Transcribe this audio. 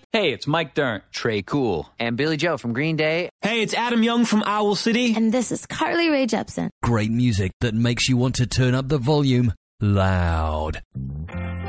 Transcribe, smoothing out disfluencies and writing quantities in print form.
Hey, it's Mike Dirnt. Trey Cool. And Billy Joe from Green Day. Hey, it's Adam Young from Owl City. And this is Carly Rae Jepsen. Great music that makes you want to turn up the volume loud.